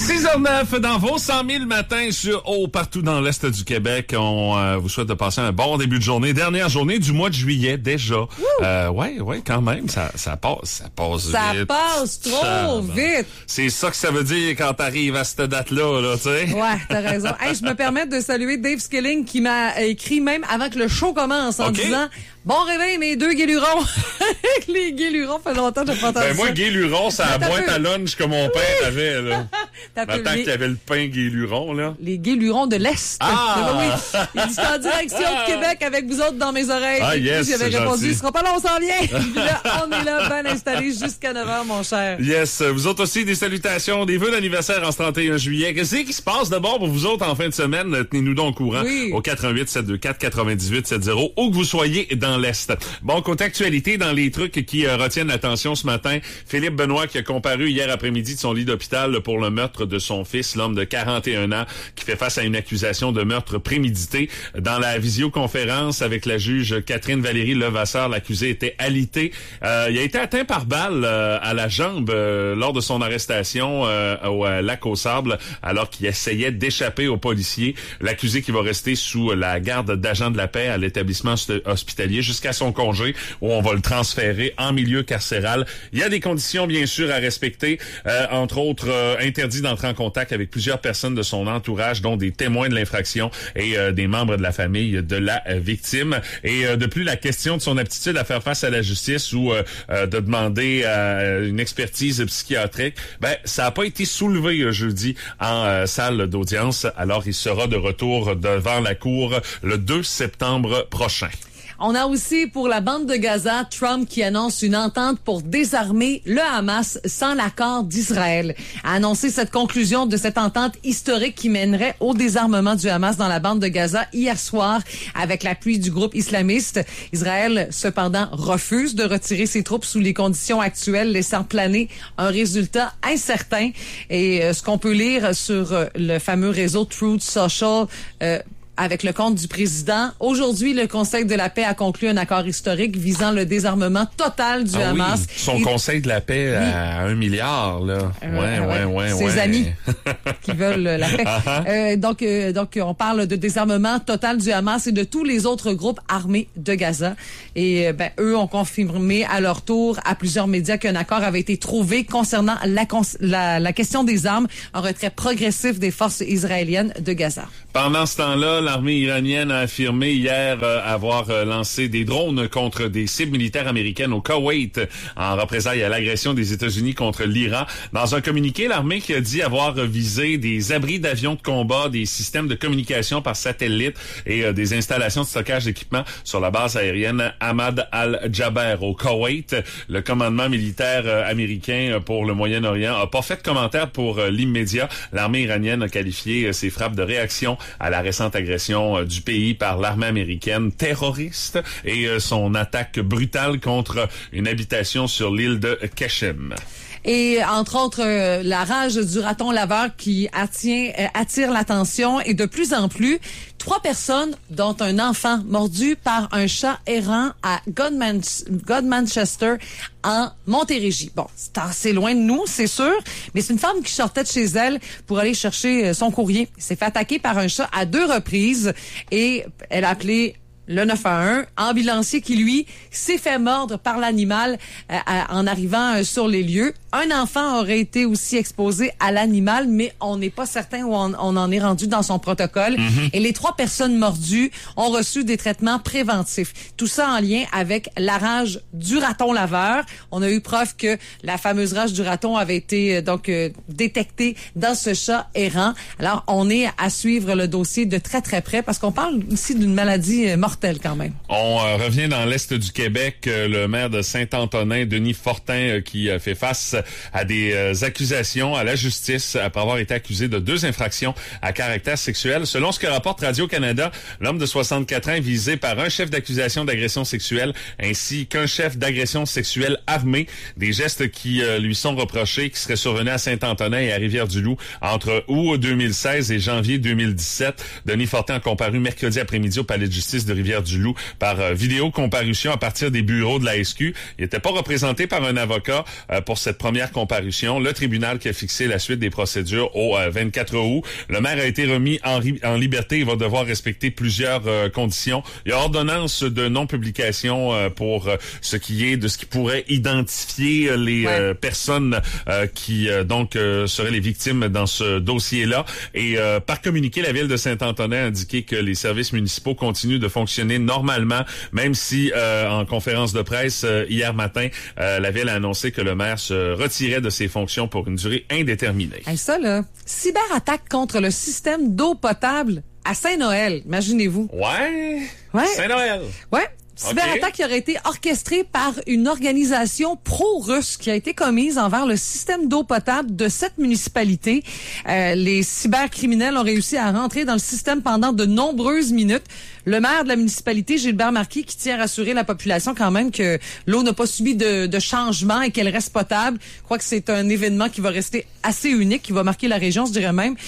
6h09 dans vos 100 000 matins partout dans l'Est du Québec. On vous souhaite de passer un bon début de journée. Dernière journée du mois de juillet déjà. Ouais, quand même. Ça passe vite. Ça passe trop vite. C'est ça que ça veut dire quand t'arrives à cette date-là, là, tu sais. Ouais, t'as raison. Hey, je me permets de saluer Dave Skilling qui m'a écrit même avant que le show commence en disant bon réveil, mes deux guélurons. Les guélurons, fait longtemps que j'ai pas entendu ça. Moi, guéluron, c'est la boîte à lunch que mon père avait, là. Maintenant qu'il y avait le pain guéluron, là. Les guélurons de l'Est. Oui. Il dit en direction de Québec avec vous autres dans mes oreilles. Ah, yes, j'avais répondu, gentil. il sera pas long, on s'en vient. Puis là, on est là, bien installés jusqu'à 9h, mon cher. Yes, vous autres aussi, des salutations, des vœux d'anniversaire en ce 31 juillet. Qu'est-ce qui se passe d'abord pour vous autres en fin de semaine? Tenez-nous donc au courant au 88 724 98 70, où que vous soyez dans l'Est. Bon, côté actualité, dans les trucs qui retiennent l'attention ce matin, Philippe Benoît qui a comparu hier après-midi de son lit d'hôpital pour le meurtre de son fils, l'homme de 41 ans, qui fait face à une accusation de meurtre prémédité. Dans la visioconférence avec la juge Catherine Valérie Levasseur, l'accusé était alité. Il a été atteint par balle à la jambe lors de son arrestation au lac aux Sables, alors qu'il essayait d'échapper aux policiers. L'accusé qui va rester sous la garde d'agents de la paix à l'établissement hospitalier jusqu'à son congé, où on va le transférer en milieu carcéral. Il y a des conditions, bien sûr, à respecter, entre autres interdit d'entrer en contact avec plusieurs personnes de son entourage, dont des témoins de l'infraction et des membres de la famille de la victime. Et de plus, la question de son aptitude à faire face à la justice ou de demander une expertise psychiatrique, ça n'a pas été soulevé jeudi en salle d'audience. Alors, il sera de retour devant la cour le 2 septembre prochain. On a aussi pour la bande de Gaza, Trump qui annonce une entente pour désarmer le Hamas sans l'accord d'Israël. A annoncé cette conclusion de cette entente historique qui mènerait au désarmement du Hamas dans la bande de Gaza hier soir avec l'appui du groupe islamiste. Israël, cependant, refuse de retirer ses troupes sous les conditions actuelles, laissant planer un résultat incertain. Et ce qu'on peut lire sur le fameux réseau Truth Social, avec le compte du président. Aujourd'hui, le Conseil de la paix a conclu un accord historique visant le désarmement total du Hamas. Oui. Son Conseil de la paix à 1 milliard, là. Ouais. Ses amis qui veulent la paix. Donc, on parle de désarmement total du Hamas et de tous les autres groupes armés de Gaza. Et eux ont confirmé à leur tour à plusieurs médias qu'un accord avait été trouvé concernant la question des armes, un retrait progressif des forces israéliennes de Gaza. Pendant ce temps-là, l'armée iranienne a affirmé hier avoir lancé des drones contre des cibles militaires américaines au Koweït en représailles à l'agression des États-Unis contre l'Iran. Dans un communiqué, l'armée qui a dit avoir visé des abris d'avions de combat, des systèmes de communication par satellite et des installations de stockage d'équipements sur la base aérienne Ahmad al-Jaber au Koweït. Le commandement militaire américain pour le Moyen-Orient a pas fait de commentaire pour l'immédiat. L'armée iranienne a qualifié ses frappes de réaction à la récente agression du pays par l'armée américaine terroriste et son attaque brutale contre une habitation sur l'île de Qashem. Et entre autres, la rage du raton laveur qui attire l'attention et de plus en plus, 3 personnes, dont un enfant mordu par un chat errant à Godmanchester en Montérégie. Bon, c'est assez loin de nous, c'est sûr, mais c'est une femme qui sortait de chez elle pour aller chercher son courrier. Elle s'est fait attaquer par un chat à 2 reprises et elle a appelé le 911, ambulancier qui, lui, s'est fait mordre par l'animal en arrivant sur les lieux. Un enfant aurait été aussi exposé à l'animal, mais on n'est pas certain où on en est rendu dans son protocole. Mm-hmm. Et les 3 personnes mordues ont reçu des traitements préventifs. Tout ça en lien avec la rage du raton laveur. On a eu preuve que la fameuse rage du raton avait été détectée dans ce chat errant. Alors, on est à suivre le dossier de très, très près parce qu'on parle ici d'une maladie mortelle quand même. On revient dans l'Est du Québec. Le maire de Saint-Antonin, Denis Fortin, qui fait face à des accusations à la justice après avoir été accusé de 2 infractions à caractère sexuel. Selon ce que rapporte Radio-Canada, l'homme de 64 ans est visé par un chef d'accusation d'agression sexuelle ainsi qu'un chef d'agression sexuelle armé. Des gestes qui lui sont reprochés, qui seraient survenus à Saint-Antonin et à Rivière-du-Loup entre août 2016 et janvier 2017. Denis Fortin a comparu mercredi après-midi au palais de justice de Rivière-du-Loup par vidéocomparution à partir des bureaux de la SQ. Il n'était pas représenté par un avocat pour cette première comparution. Le tribunal qui a fixé la suite des procédures au 24 août. Le maire a été remis en liberté. Il va devoir respecter plusieurs conditions. Il y a ordonnance de non-publication pour ce qui pourrait identifier les personnes qui seraient les victimes dans ce dossier-là. Et par communiqué, la ville de Saint-Antonin a indiqué que les services municipaux continuent de fonctionner normalement, même si en conférence de presse hier matin, la ville a annoncé que le maire se retirait de ses fonctions pour une durée indéterminée. Hey, ça, là, cyberattaque contre le système d'eau potable à Saint-Noël, imaginez-vous. Ouais. Saint-Noël. Ouais. Cyberattaque qui aurait été orchestrée par une organisation pro-russe qui a été commise envers le système d'eau potable de cette municipalité. Les cybercriminels ont réussi à rentrer dans le système pendant de nombreuses minutes. Le maire de la municipalité, Gilbert Marquis, qui tient à rassurer la population quand même que l'eau n'a pas subi de changement et qu'elle reste potable. Je crois que c'est un événement qui va rester assez unique, qui va marquer la région, je dirais même.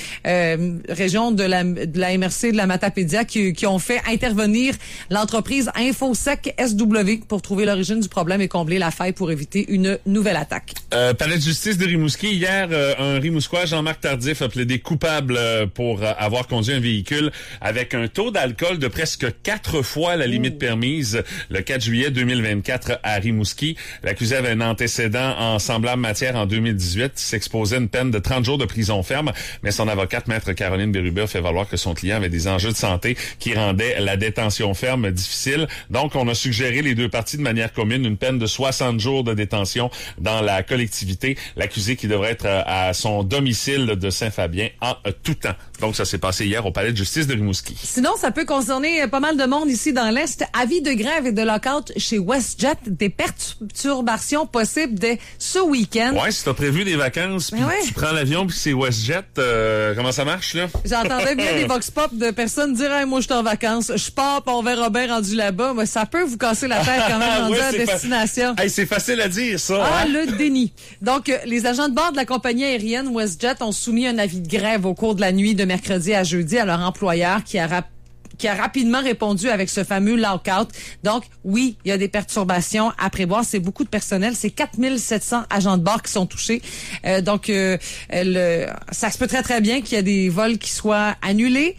Région de la MRC, de la Matapédia, qui ont fait intervenir l'entreprise InfoSec SW pour trouver l'origine du problème et combler la faille pour éviter une nouvelle attaque. Palais de justice de Rimouski. Hier, un Rimouskois, Jean-Marc Tardif, a plaidé coupable pour avoir conduit un véhicule avec un taux d'alcool de presque 4 fois la limite permise le 4 juillet 2024 à Rimouski. L'accusé avait un antécédent en semblable matière en 2018. Il s'exposait à une peine de 30 jours de prison ferme, mais son avocate, maître Caroline Bérubé, a fait valoir que son client avait des enjeux de santé qui rendaient la détention ferme difficile. Donc, on a suggéré les deux parties de manière commune une peine de 60 jours de détention dans la collectivité. L'accusé qui devrait être à son domicile de Saint-Fabien en tout temps. Donc, ça s'est passé hier au Palais de justice de Rimouski. Sinon, ça peut concerner pas mal de monde ici dans l'Est. Avis de grève et de lockout chez WestJet. Des perturbations possibles dès ce week-end. Ouais, si t'as prévu des vacances, puis tu prends l'avion, puis c'est WestJet, comment ça marche, là? J'entendais bien des vox pop de personnes dire hey, « moi, je suis en vacances, je pars, puis on verra bien rendu là-bas. » Mais ça peut vous casser la tête quand même rendu à destination. Hey, c'est facile à dire, ça. Ah, le déni. Donc, les agents de bord de la compagnie aérienne WestJet ont soumis un avis de grève au cours de la nuit de mercredi à jeudi à leur employeur qui a rapidement répondu avec ce fameux lockout. Donc, oui, il y a des perturbations à prévoir. C'est beaucoup de personnel. C'est 4700 agents de bord qui sont touchés. Ça se peut très, très bien qu'il y ait des vols qui soient annulés.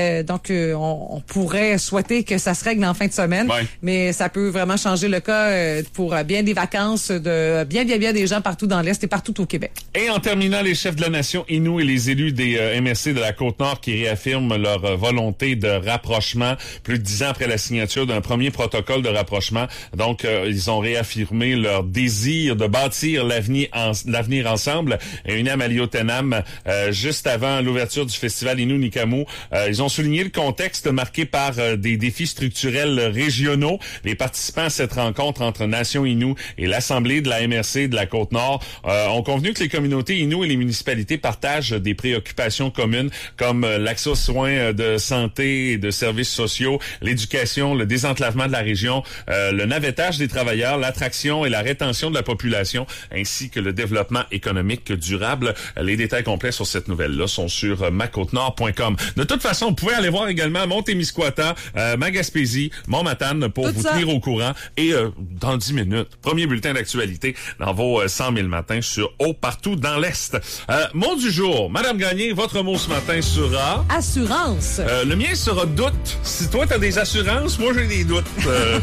On pourrait souhaiter que ça se règle en fin de semaine. Ouais. Mais ça peut vraiment changer le cas pour bien des vacances de bien des gens partout dans l'Est et partout au Québec. Et en terminant, les chefs de la nation Innu et les élus des MSC de la Côte-Nord qui réaffirment leur volonté de rapprochement plus de 10 ans après la signature d'un premier protocole de rapprochement. Donc, ils ont réaffirmé leur désir de bâtir l'avenir ensemble. Réunis à Maliotenam, juste avant l'ouverture du festival Innu Nikamu, ils ont souligné le contexte marqué par des défis structurels régionaux. Les participants à cette rencontre entre Nation Innu et l'Assemblée de la MRC de la Côte-Nord ont convenu que les communautés Innu et les municipalités partagent des préoccupations communes comme l'accès aux soins de santé et de services sociaux, l'éducation, le désenclavement de la région, le navettage des travailleurs, l'attraction et la rétention de la population, ainsi que le développement économique durable. Les détails complets sur cette nouvelle-là sont sur macotenord.com. De toute façon, vous pouvez aller voir également Montémiscouata, Magaspésie, Montmatane pour vous tenir au courant. Et dans 10 minutes, premier bulletin d'actualité dans vos 100 000 matins sur Haut partout dans l'Est. Mot du jour. Madame Gagné, votre mot ce matin sera... Assurance. Le mien sera doute. Si toi, t'as des assurances, moi, j'ai des doutes.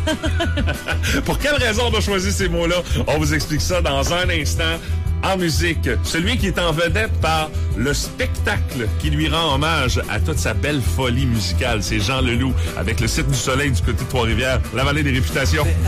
Pour quelle raison on a choisi ces mots-là? On vous explique ça dans un instant. En musique, celui qui est en vedette par le spectacle qui lui rend hommage à toute sa belle folie musicale, c'est Jean Leloup avec le Cirque du Soleil du côté de Trois-Rivières, la vallée des réputations.